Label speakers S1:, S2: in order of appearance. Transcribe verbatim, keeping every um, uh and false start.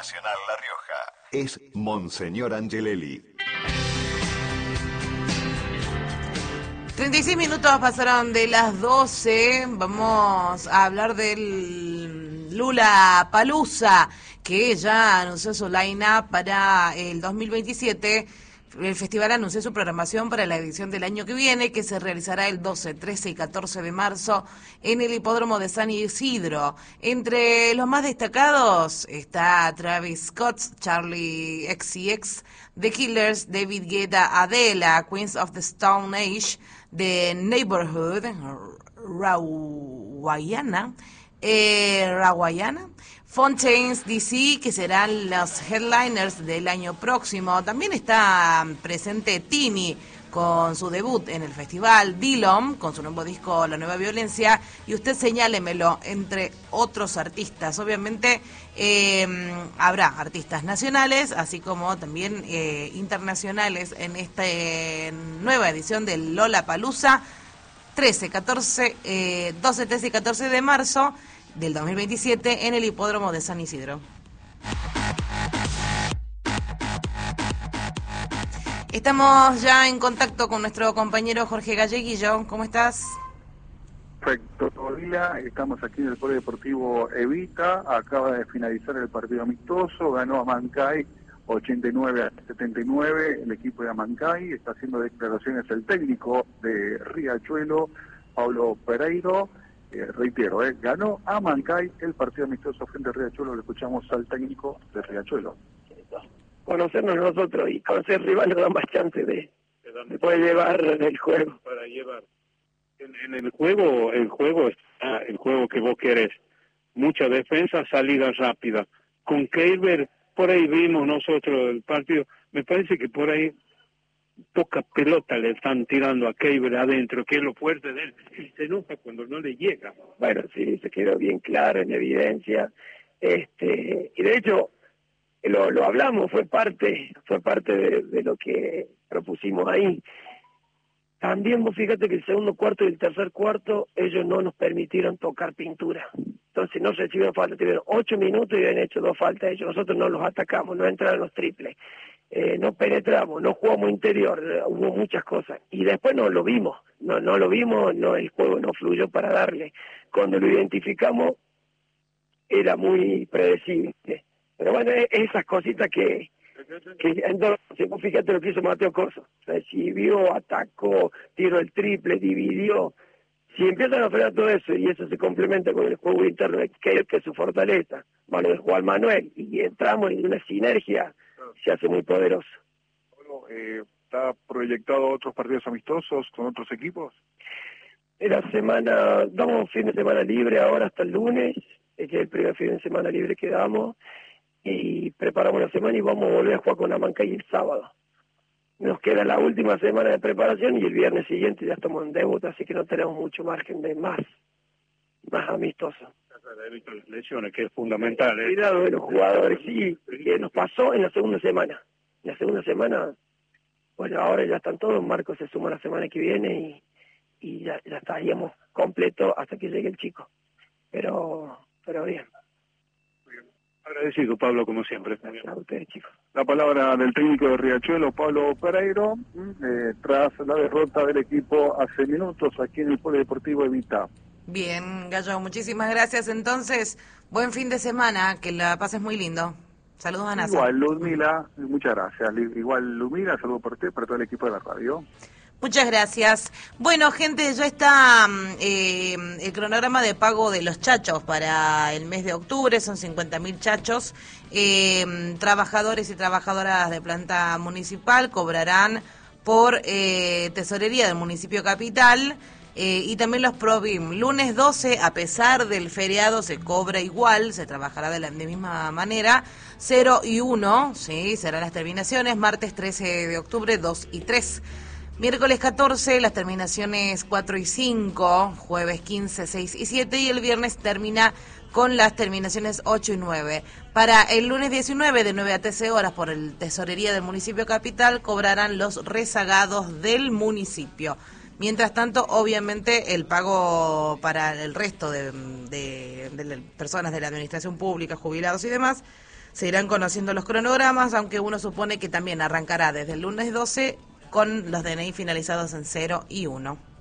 S1: Nacional La Rioja. Es Monseñor Angelelli.
S2: treinta y seis minutos pasaron de las doce. Vamos a hablar del Lollapalooza, que ya anunció su line-up para el dos mil veintisiete. El festival anunció su programación para la edición del año que viene, que se realizará el doce, trece y catorce de marzo en el hipódromo de San Isidro. Entre los más destacados está Travis Scott, Charlie X C X, The Killers, David Guetta, Adele, Queens of the Stone Age, The Neighborhood, Rawayana, eh, Rawayana, Fontaines D C, que serán los headliners del año próximo. También está presente Tini con su debut en el festival, Dillom con su nuevo disco La Nueva Violencia, y Usted Señálemelo, entre otros artistas. Obviamente eh, habrá artistas nacionales, así como también eh, internacionales en esta eh, nueva edición del Lollapalooza, trece, catorce, eh, doce, trece y catorce de marzo del dos mil veintisiete en el hipódromo de San Isidro. Estamos ya en contacto con nuestro compañero Jorge Galleguillo. ¿Cómo estás?
S3: Perfecto, Lila. Estamos aquí en el Polideportivo Evita. Acaba de finalizar el partido amistoso. Ganó Amancay ochenta y nueve a setenta y nueve. El equipo de Amancay está haciendo declaraciones el técnico de Riachuelo, Pablo Pereiro. Eh, reitero, eh, ganó Amancay el partido amistoso frente a Riachuelo. Le escuchamos al técnico de Riachuelo.
S4: Conocernos nosotros y conocer el rival nos da más chance de, de poder llevar el juego.
S5: Para llevar. En, en el juego, el juego está el juego que vos querés. Mucha defensa, salida rápida. Con Keiber, por ahí vimos nosotros el partido. Me parece que por ahí poca pelota le están tirando a Keiber adentro, que es lo fuerte de él. Y se enoja cuando no le llega.
S4: Bueno, sí, se quedó bien claro, en evidencia. Este, y de hecho, Lo, lo hablamos, fue parte fue parte de, de lo que propusimos ahí. También vos fíjate que el segundo cuarto y el tercer cuarto ellos no nos permitieron tocar pintura. Entonces no recibieron falta, tuvieron ocho minutos y habían hecho dos faltas ellos. Nosotros no los atacamos, no entraron los triples, eh, no penetramos, no jugamos interior, eh, hubo muchas cosas. Y después no lo vimos, no no lo vimos, no el juego no fluyó para darle. Cuando lo identificamos era muy predecible. Pero bueno, esas cositas que, que entonces, vos fíjate lo que hizo Mateo Corso. Recibió, atacó, tiró el triple, dividió. Si empiezan a frenar todo eso y eso se complementa con el juego interno, que es, que es su fortaleza, mano de Juan Manuel, y entramos en una sinergia, se hace muy poderoso.
S3: Bueno, eh, ¿está proyectado otros partidos amistosos con otros equipos?
S4: En la semana, damos fin de semana libre ahora hasta el lunes, es que es el primer fin de semana libre que damos. Y preparamos la semana y vamos a volver a jugar con Amancay el sábado. Nos queda la última semana de preparación y el viernes siguiente ya estamos en debut, así que no tenemos mucho margen de más, más amistoso.
S5: Lesiones, que es fundamental. ¿eh?
S4: Cuidado de los jugadores, sí, que nos pasó en la segunda semana. En la segunda semana, bueno, ahora ya están todos, Marcos se suma la semana que viene y, y ya, ya estaríamos completos hasta que llegue el chico. Pero, pero bien.
S5: Agradecido, Pablo, como siempre.
S4: A ustedes, chicos.
S3: La palabra del técnico de Riachuelo, Pablo Pereiro, eh, tras la derrota del equipo hace minutos aquí en el Polideportivo Evita.
S2: Bien, Gallo, muchísimas gracias. Entonces, buen fin de semana, que la pases muy lindo. Saludos a NASA.
S3: Igual, Ludmila, muchas gracias. Igual, Ludmila, saludos por usted, para todo el equipo de la radio.
S2: Muchas gracias. Bueno, gente, ya está eh, el cronograma de pago de los chachos para el mes de octubre. Son cincuenta mil chachos. Eh, trabajadores y trabajadoras de planta municipal cobrarán por eh, tesorería del municipio capital. Eh, y también los ProBIM. Lunes doce, a pesar del feriado, se cobra igual, se trabajará de la de misma manera. cero y uno, sí, serán las terminaciones. Martes trece de octubre, dos y tres. Miércoles catorce, las terminaciones cuatro y cinco, jueves quince, seis y siete, y el viernes termina con las terminaciones ocho y nueve. Para el lunes diecinueve, de nueve a trece horas, por el Tesorería del municipio capital, cobrarán los rezagados del municipio. Mientras tanto, obviamente, el pago para el resto de, de, de personas de la administración pública, jubilados y demás, Se irán conociendo los cronogramas, aunque uno supone que también arrancará desde el lunes doce con los D N I finalizados en cero y uno.